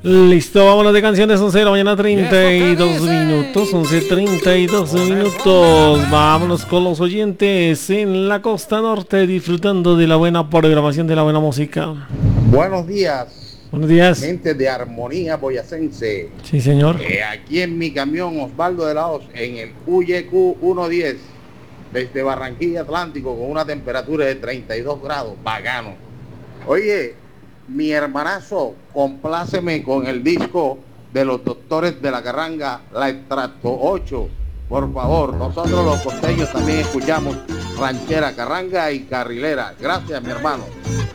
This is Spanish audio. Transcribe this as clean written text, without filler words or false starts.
Listo, vámonos de canciones, 11 de la mañana, 32 minutos, 11:32 minutos. Vámonos con los oyentes en la costa norte, disfrutando de la buena programación, de la buena música. Buenos días. Buenos días. Gente de Armonía Boyacense. Sí, señor. Aquí en mi camión Osvaldo de la Hoz, en el UYQ 110, desde Barranquilla Atlántico, con una temperatura de 32 grados, bacano. Oye, mi hermanazo, compláceme con el disco de los Doctores de la Carranga, La Extracto 8. Por favor, nosotros los costeños también escuchamos ranchera, carranga y carrilera. Gracias, mi hermano.